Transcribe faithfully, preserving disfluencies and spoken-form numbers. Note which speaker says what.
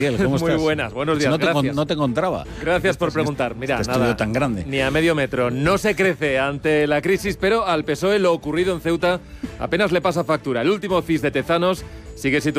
Speaker 1: ¿Cómo
Speaker 2: Muy
Speaker 1: estás?
Speaker 2: buenas, buenos días,
Speaker 1: no te,
Speaker 2: gracias.
Speaker 1: No te encontraba.
Speaker 2: Gracias por preguntar. Mira,
Speaker 1: este
Speaker 2: nada,
Speaker 1: estudio tan grande.
Speaker 2: ni a medio metro. No se crece ante la crisis, pero al P S O E lo ocurrido en Ceuta apenas le pasa factura. El último C I S de Tezanos sigue situado